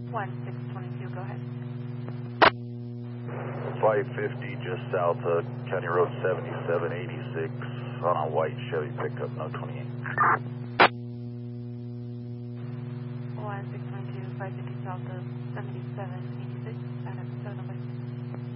1622, go ahead. 550 just south of County Road 7786 on a white Chevy pickup, no 28. 1622, 550 south of 7786, out of 705.